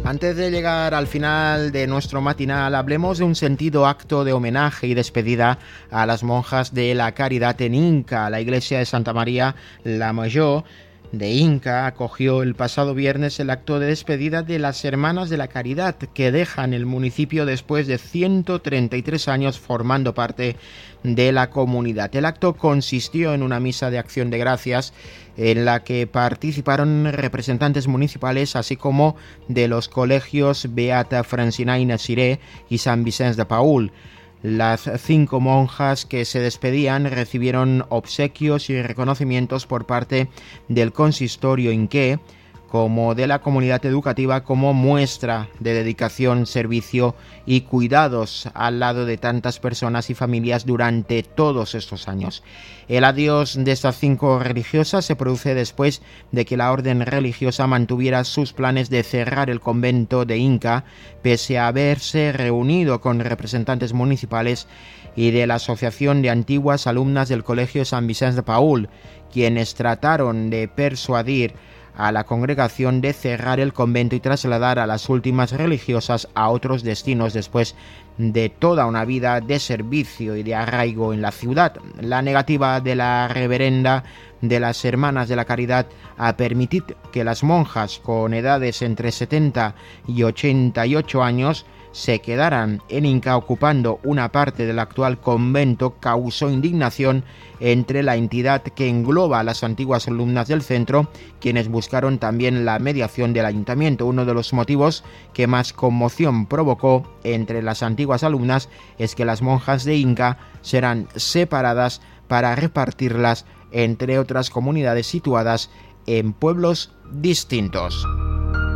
Antes de llegar al final de nuestro matinal, hablemos de un sentido acto de homenaje y despedida a las monjas de la Caridad en Inca. La iglesia de Santa María la Mayor de Inca acogió el pasado viernes el acto de despedida de las Hermanas de la Caridad, que dejan el municipio después de 133 años formando parte de la comunidad. El acto consistió en una misa de acción de gracias en la que participaron representantes municipales, así como de los colegios Beata Francinaina Siré y San Vicente de Paúl. Las 5 monjas que se despedían recibieron obsequios y reconocimientos por parte del consistorio inqué, como de la comunidad educativa, como muestra de dedicación, servicio y cuidados al lado de tantas personas y familias durante todos estos años. El adiós de estas 5 religiosas se produce después de que la orden religiosa mantuviera sus planes de cerrar el convento de Inca, pese a haberse reunido con representantes municipales y de la Asociación de Antiguas Alumnas del Colegio San Vicente de Paúl, quienes trataron de persuadir a la congregación de cerrar el convento y trasladar a las últimas religiosas a otros destinos después de toda una vida de servicio y de arraigo en la ciudad. La negativa de la reverenda de las Hermanas de la Caridad a permitir que las monjas con edades entre 70 y 88 años se quedaran en Inca ocupando una parte del actual convento causó indignación entre la entidad que engloba a las antiguas alumnas del centro, quienes buscaron también la mediación del ayuntamiento. Uno de los motivos que más conmoción provocó entre las antiguas alumnas es que las monjas de Inca serán separadas para repartirlas entre otras comunidades situadas en pueblos distintos.